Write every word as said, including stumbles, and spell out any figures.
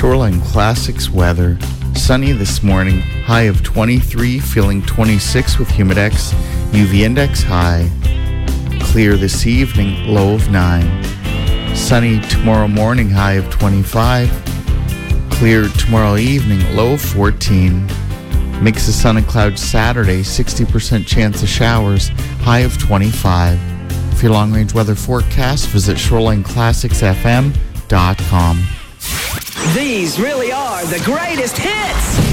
Shoreline Classics weather. Sunny this morning, high of twenty-three, feeling twenty-six with Humidex, U V index high. Clear this evening, low of nine. Sunny tomorrow morning, high of twenty-five. Clear tomorrow evening, low of fourteen. Mix of sun and clouds Saturday, sixty percent chance of showers, high of twenty-five. For your long-range weather forecast, visit shoreline classics f m dot com. These really are the greatest hits.